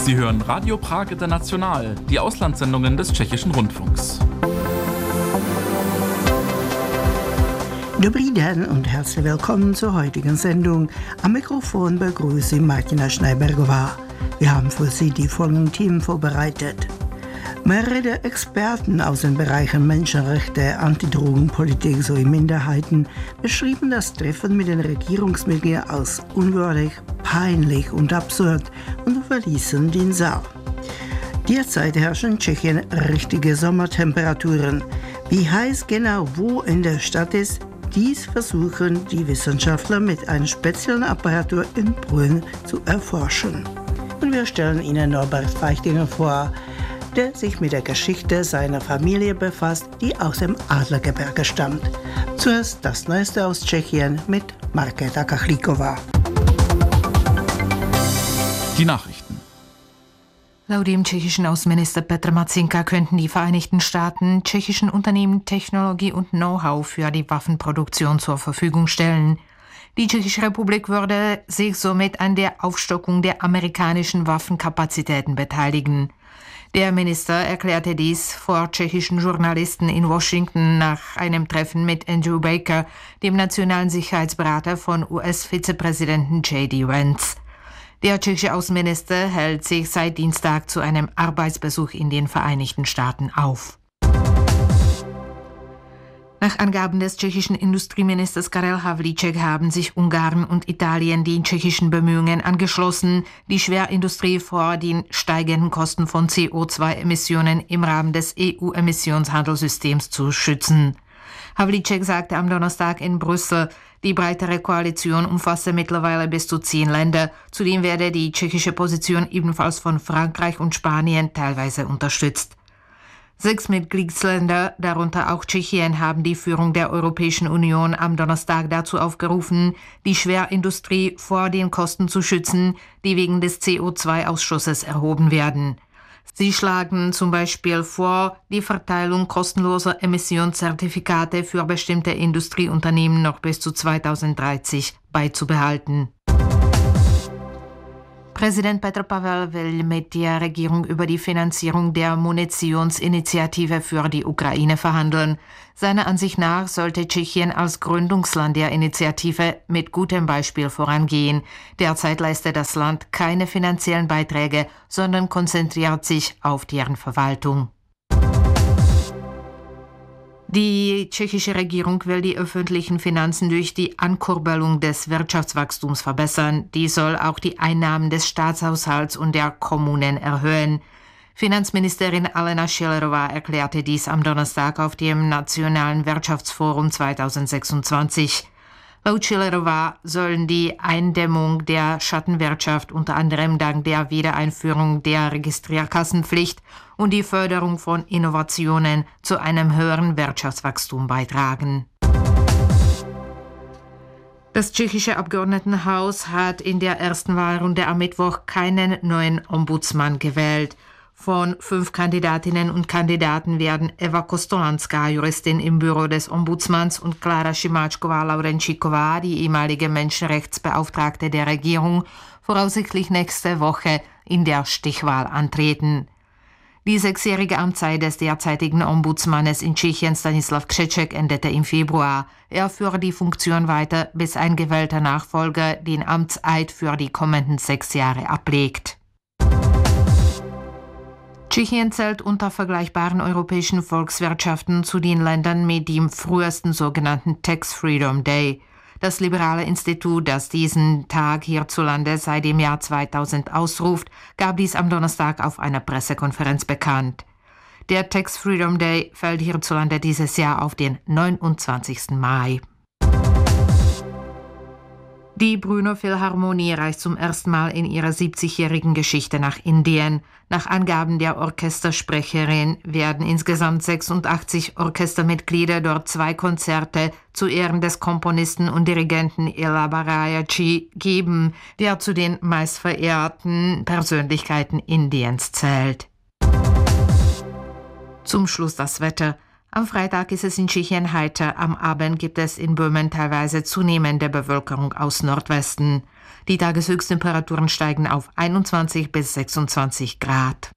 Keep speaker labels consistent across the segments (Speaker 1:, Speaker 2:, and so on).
Speaker 1: Sie hören Radio Prag International, die Auslandssendungen des Tschechischen Rundfunks.
Speaker 2: Dobrý den und herzlich willkommen zur heutigen Sendung. Am Mikrofon begrüße ich Martina Schneibergová. Wir haben für Sie die folgenden Themen vorbereitet. Mehrere der Experten aus den Bereichen Menschenrechte, Antidrogenpolitik sowie Minderheiten beschrieben das Treffen mit den Regierungsmitgliedern als unwürdig, peinlich und absurd und verließen den Saal. Derzeit herrschen in Tschechien richtige Sommertemperaturen. Wie heiß genau wo in der Stadt ist, dies versuchen die Wissenschaftler mit einer speziellen Apparatur in Brünn zu erforschen. Und wir stellen Ihnen Norbert Feichtinger vor, der sich mit der Geschichte seiner Familie befasst, die aus dem Adlergebirge stammt. Zuerst das Neueste aus Tschechien mit Markéta Kachlíková.
Speaker 1: Die Nachrichten.
Speaker 3: Laut dem tschechischen Außenminister Petr Macinka könnten die Vereinigten Staaten tschechischen Unternehmen Technologie und Know-how für die Waffenproduktion zur Verfügung stellen. Die Tschechische Republik würde sich somit an der Aufstockung der amerikanischen Waffenkapazitäten beteiligen. Der Minister erklärte dies vor tschechischen Journalisten in Washington nach einem Treffen mit Andrew Baker, dem nationalen Sicherheitsberater von US-Vizepräsidenten J.D. Vance. Der tschechische Außenminister hält sich seit Dienstag zu einem Arbeitsbesuch in den Vereinigten Staaten auf. Nach Angaben des tschechischen Industrieministers Karel Havlíček haben sich Ungarn und Italien den tschechischen Bemühungen angeschlossen, die Schwerindustrie vor den steigenden Kosten von CO2-Emissionen im Rahmen des EU-Emissionshandelssystems zu schützen. Havlíček sagte am Donnerstag in Brüssel, die breitere Koalition umfasse mittlerweile bis zu 10 Länder. Zudem werde die tschechische Position ebenfalls von Frankreich und Spanien teilweise unterstützt. 6 Mitgliedsländer, darunter auch Tschechien, haben die Führung der Europäischen Union am Donnerstag dazu aufgerufen, die Schwerindustrie vor den Kosten zu schützen, die wegen des CO2-Ausschusses erhoben werden. Sie schlagen zum Beispiel vor, die Verteilung kostenloser Emissionszertifikate für bestimmte Industrieunternehmen noch bis zu 2030 beizubehalten. Präsident Petr Pavel will mit der Regierung über die Finanzierung der Munitionsinitiative für die Ukraine verhandeln. Seiner Ansicht nach sollte Tschechien als Gründungsland der Initiative mit gutem Beispiel vorangehen. Derzeit leistet das Land keine finanziellen Beiträge, sondern konzentriert sich auf deren Verwaltung. Die tschechische Regierung will die öffentlichen Finanzen durch die Ankurbelung des Wirtschaftswachstums verbessern. Die soll auch die Einnahmen des Staatshaushalts und der Kommunen erhöhen. Finanzministerin Alena Schillerová erklärte dies am Donnerstag auf dem Nationalen Wirtschaftsforum 2026. Laut Schillerová sollen die Eindämmung der Schattenwirtschaft unter anderem dank der Wiedereinführung der Registrierkassenpflicht und die Förderung von Innovationen zu einem höheren Wirtschaftswachstum beitragen. Das tschechische Abgeordnetenhaus hat in der ersten Wahlrunde am Mittwoch keinen neuen Ombudsmann gewählt. Von 5 Kandidatinnen und Kandidaten werden Eva Kostolanská, Juristin im Büro des Ombudsmanns, und Klára Šimáčková-Laurenčíková, die ehemalige Menschenrechtsbeauftragte der Regierung, voraussichtlich nächste Woche in der Stichwahl antreten. Die 6-jährige Amtszeit des derzeitigen Ombudsmannes in Tschechien, Stanislav Křeček, endete im Februar. Er führt die Funktion weiter, bis ein gewählter Nachfolger den Amtseid für die kommenden 6 Jahre ablegt. Tschechien zählt unter vergleichbaren europäischen Volkswirtschaften zu den Ländern mit dem frühesten sogenannten Tax Freedom Day. Das liberale Institut, das diesen Tag hierzulande seit dem Jahr 2000 ausruft, gab dies am Donnerstag auf einer Pressekonferenz bekannt. Der Tax Freedom Day fällt hierzulande dieses Jahr auf den 29. Mai. Die Brno Philharmonie reist zum ersten Mal in ihrer 70-jährigen Geschichte nach Indien. Nach Angaben der Orchestersprecherin werden insgesamt 86 Orchestermitglieder dort 2 Konzerte zu Ehren des Komponisten und Dirigenten Illavarayachchi geben, der zu den meistverehrten Persönlichkeiten Indiens zählt. Zum Schluss das Wetter. Am Freitag ist es in Tschechien heiter, am Abend gibt es in Böhmen teilweise zunehmende Bewölkung aus Nordwesten. Die Tageshöchsttemperaturen steigen auf 21 bis 26 Grad.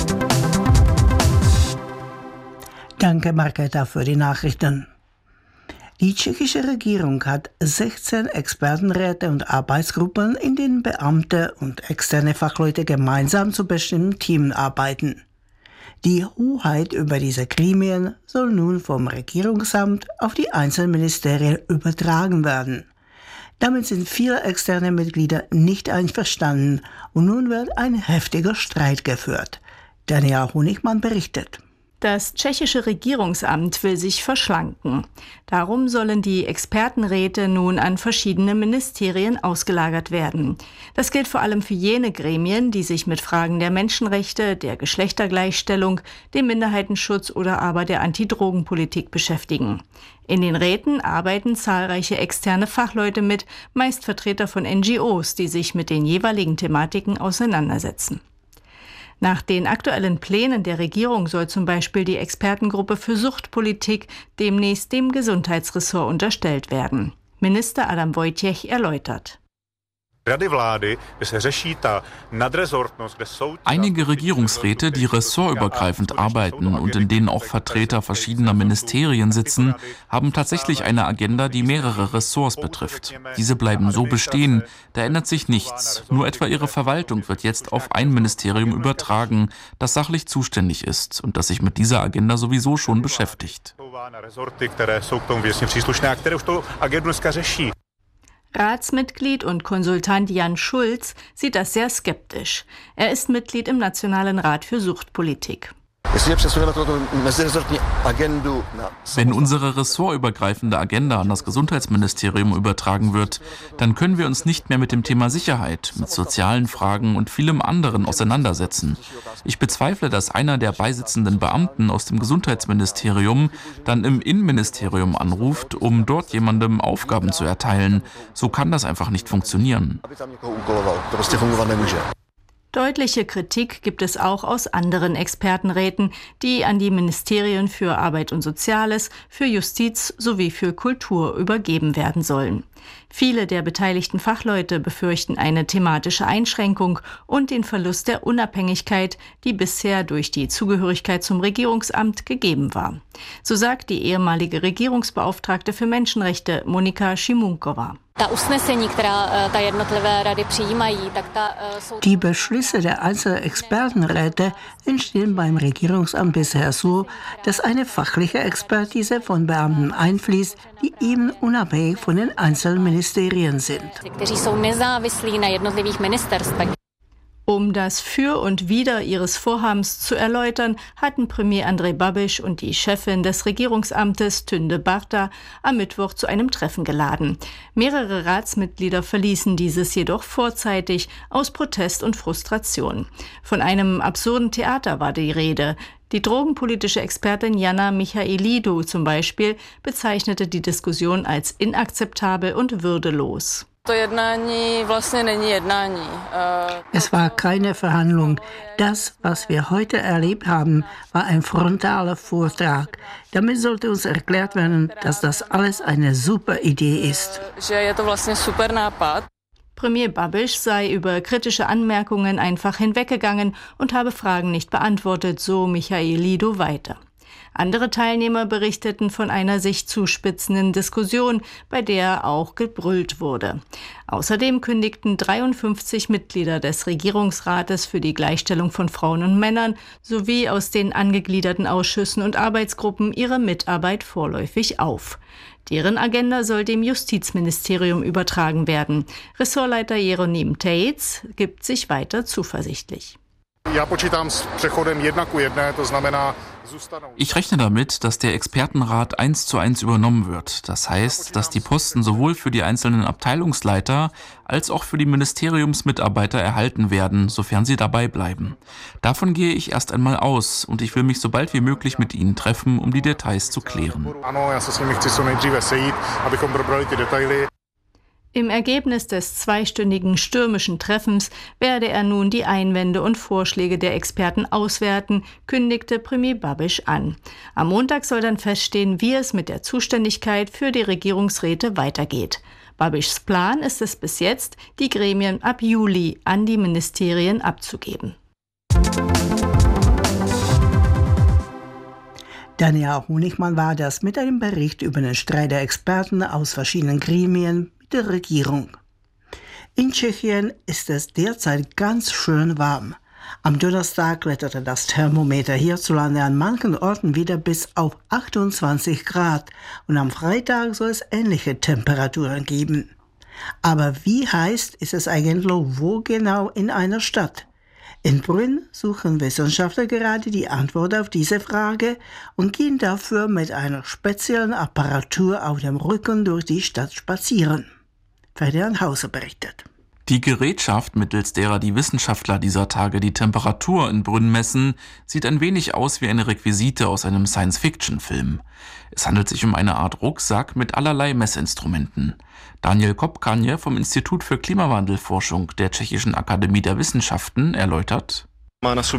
Speaker 2: Danke, Margareta, für die Nachrichten. Die tschechische Regierung hat 16 Expertenräte und Arbeitsgruppen, in denen Beamte und externe Fachleute gemeinsam zu bestimmten Themen arbeiten. Die Hoheit über diese Gremien soll nun vom Regierungsamt auf die einzelnen Ministerien übertragen werden. Damit sind viele externe Mitglieder nicht einverstanden und nun wird ein heftiger Streit geführt. Daniela Honigmann berichtet.
Speaker 4: Das tschechische Regierungsamt will sich verschlanken. Darum sollen die Expertenräte nun an verschiedene Ministerien ausgelagert werden. Das gilt vor allem für jene Gremien, die sich mit Fragen der Menschenrechte, der Geschlechtergleichstellung, dem Minderheitenschutz oder aber der Antidrogenpolitik beschäftigen. In den Räten arbeiten zahlreiche externe Fachleute mit, meist Vertreter von NGOs, die sich mit den jeweiligen Thematiken auseinandersetzen. Nach den aktuellen Plänen der Regierung soll zum Beispiel die Expertengruppe für Suchtpolitik demnächst dem Gesundheitsressort unterstellt werden. Minister Adam Vojtěch erläutert.
Speaker 1: Einige Regierungsräte, die ressortübergreifend arbeiten und in denen auch Vertreter verschiedener Ministerien sitzen, haben tatsächlich eine Agenda, die mehrere Ressorts betrifft. Diese bleiben so bestehen, da ändert sich nichts. Nur etwa ihre Verwaltung wird jetzt auf ein Ministerium übertragen, das sachlich zuständig ist und das sich mit dieser Agenda sowieso schon beschäftigt.
Speaker 4: Ratsmitglied und Konsultant Jan Schulz sieht das sehr skeptisch. Er ist Mitglied im Nationalen Rat für Suchtpolitik.
Speaker 1: Wenn unsere ressortübergreifende Agenda an das Gesundheitsministerium übertragen wird, dann können wir uns nicht mehr mit dem Thema Sicherheit, mit sozialen Fragen und vielem anderen auseinandersetzen. Ich bezweifle, dass einer der beisitzenden Beamten aus dem Gesundheitsministerium dann im Innenministerium anruft, um dort jemandem Aufgaben zu erteilen. So kann das einfach nicht funktionieren.
Speaker 4: Deutliche Kritik gibt es auch aus anderen Expertenräten, die an die Ministerien für Arbeit und Soziales, für Justiz sowie für Kultur übergeben werden sollen. Viele der beteiligten Fachleute befürchten eine thematische Einschränkung und den Verlust der Unabhängigkeit, die bisher durch die Zugehörigkeit zum Regierungsamt gegeben war. So sagt die ehemalige Regierungsbeauftragte für Menschenrechte Monika Šimunkova.
Speaker 2: Die Beschlüsse der einzelnen Expertenräte entstehen beim Regierungsamt bisher so, dass eine fachliche Expertise von Beamten einfließt, die eben unabhängig von den einzelnen Ministerien sind.
Speaker 4: Um das Für und Wider ihres Vorhabens zu erläutern, hatten Premier Andrej Babiš und die Chefin des Regierungsamtes Tünde Barta am Mittwoch zu einem Treffen geladen. Mehrere Ratsmitglieder verließen dieses jedoch vorzeitig aus Protest und Frustration. Von einem absurden Theater war die Rede. Die drogenpolitische Expertin Jana Michailidou zum Beispiel bezeichnete die Diskussion als inakzeptabel und würdelos.
Speaker 2: Es war keine Verhandlung. Das, was wir heute erlebt haben, war ein frontaler Vortrag. Damit sollte uns erklärt werden, dass das alles eine super Idee ist.
Speaker 4: Premier Babiš sei über kritische Anmerkungen einfach hinweggegangen und habe Fragen nicht beantwortet, so Michailidou weiter. Andere Teilnehmer berichteten von einer sich zuspitzenden Diskussion, bei der auch gebrüllt wurde. Außerdem kündigten 53 Mitglieder des Regierungsrates für die Gleichstellung von Frauen und Männern sowie aus den angegliederten Ausschüssen und Arbeitsgruppen ihre Mitarbeit vorläufig auf. Deren Agenda soll dem Justizministerium übertragen werden. Ressortleiter Jeronim Tejc gibt sich weiter zuversichtlich.
Speaker 1: Ich rechne damit, dass der Expertenrat 1:1 übernommen wird. Das heißt, dass die Posten sowohl für die einzelnen Abteilungsleiter als auch für die Ministeriumsmitarbeiter erhalten werden, sofern sie dabei bleiben. Davon gehe ich erst einmal aus und ich will mich so bald wie möglich mit Ihnen treffen, um die Details zu klären.
Speaker 4: Im Ergebnis des 2-stündigen stürmischen Treffens werde er nun die Einwände und Vorschläge der Experten auswerten, kündigte Premier Babiš an. Am Montag soll dann feststehen, wie es mit der Zuständigkeit für die Regierungsräte weitergeht. Babišs Plan ist es bis jetzt, die Gremien ab Juli an die Ministerien abzugeben.
Speaker 2: Daniela Honigmann war das mit einem Bericht über den Streit der Experten aus verschiedenen Gremien mit der Regierung. In Tschechien ist es derzeit ganz schön warm. Am Donnerstag kletterte das Thermometer hierzulande an manchen Orten wieder bis auf 28 Grad und am Freitag soll es ähnliche Temperaturen geben. Aber wie heiß ist es eigentlich wo genau in einer Stadt? In Brünn suchen Wissenschaftler gerade die Antwort auf diese Frage und gehen dafür mit einer speziellen Apparatur auf dem Rücken durch die Stadt spazieren. Ferdinand Hauser berichtet.
Speaker 1: Die Gerätschaft, mittels derer die Wissenschaftler dieser Tage die Temperatur in Brünn messen, sieht ein wenig aus wie eine Requisite aus einem Science-Fiction-Film. Es handelt sich um eine Art Rucksack mit allerlei Messinstrumenten. Daniel Kopkanje vom Institut für Klimawandelforschung der Tschechischen Akademie der Wissenschaften erläutert:
Speaker 4: Das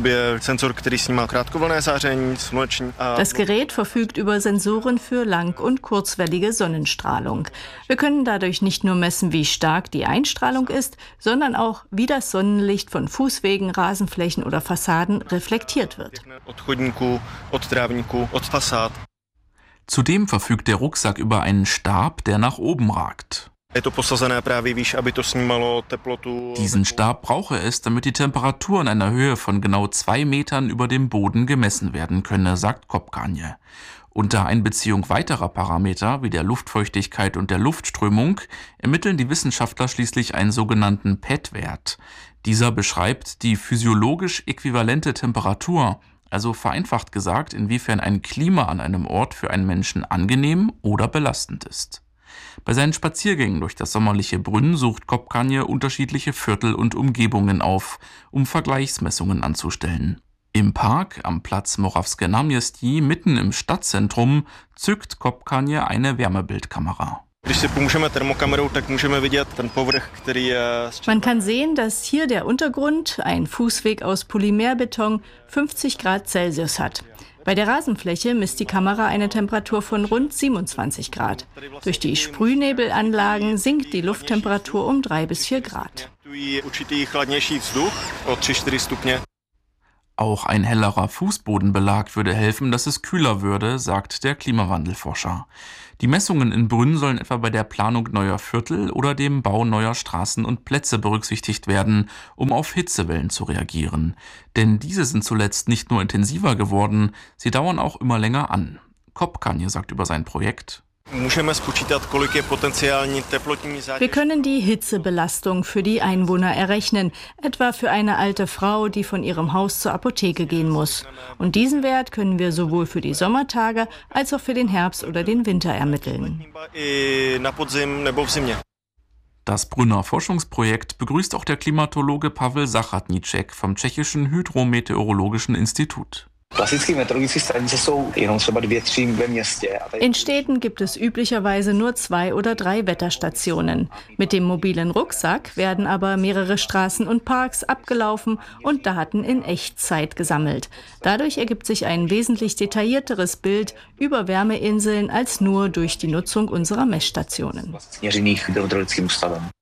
Speaker 4: Gerät verfügt über Sensoren für lang- und kurzwellige Sonnenstrahlung. Wir können dadurch nicht nur messen, wie stark die Einstrahlung ist, sondern auch, wie das Sonnenlicht von Fußwegen, Rasenflächen oder Fassaden reflektiert wird.
Speaker 1: Zudem verfügt der Rucksack über einen Stab, der nach oben ragt. Diesen Stab brauche es, damit die Temperatur in einer Höhe von genau 2 Metern über dem Boden gemessen werden könne, sagt Kopkanje. Unter Einbeziehung weiterer Parameter wie der Luftfeuchtigkeit und der Luftströmung ermitteln die Wissenschaftler schließlich einen sogenannten PET-Wert. Dieser beschreibt die physiologisch äquivalente Temperatur, also vereinfacht gesagt, inwiefern ein Klima an einem Ort für einen Menschen angenehm oder belastend ist. Bei seinen Spaziergängen durch das sommerliche Brünn sucht Kopkanje unterschiedliche Viertel und Umgebungen auf, um Vergleichsmessungen anzustellen. Im Park am Platz Moravské náměstí, mitten im Stadtzentrum, zückt Kopkanje eine Wärmebildkamera.
Speaker 4: Man kann sehen, dass hier der Untergrund, ein Fußweg aus Polymerbeton, 50 Grad Celsius hat. Bei der Rasenfläche misst die Kamera eine Temperatur von rund 27 Grad. Durch die Sprühnebelanlagen sinkt die Lufttemperatur um 3 bis 4 Grad.
Speaker 1: Auch ein hellerer Fußbodenbelag würde helfen, dass es kühler würde, sagt der Klimawandelforscher. Die Messungen in Brünn sollen etwa bei der Planung neuer Viertel oder dem Bau neuer Straßen und Plätze berücksichtigt werden, um auf Hitzewellen zu reagieren. Denn diese sind zuletzt nicht nur intensiver geworden, sie dauern auch immer länger an. Kopkanje sagt über sein Projekt:
Speaker 4: Wir können die Hitzebelastung für die Einwohner errechnen, etwa für eine alte Frau, die von ihrem Haus zur Apotheke gehen muss. Und diesen Wert können wir sowohl für die Sommertage als auch für den Herbst oder den Winter ermitteln.
Speaker 1: Das Brünner Forschungsprojekt begrüßt auch der Klimatologe Pavel Zachratníček vom Tschechischen Hydrometeorologischen Institut.
Speaker 4: In Städten gibt es üblicherweise nur 2 oder 3 Wetterstationen. Mit dem mobilen Rucksack werden aber mehrere Straßen und Parks abgelaufen und Daten in Echtzeit gesammelt. Dadurch ergibt sich ein wesentlich detaillierteres Bild über Wärmeinseln als nur durch die Nutzung unserer Messstationen.